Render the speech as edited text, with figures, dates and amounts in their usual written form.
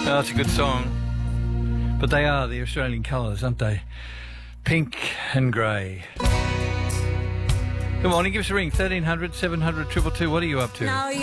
Oh, it's a good song. But they are the Australian colours, aren't they? Pink and grey. Good morning, give us a ring, 1300 700 222. What are you up to?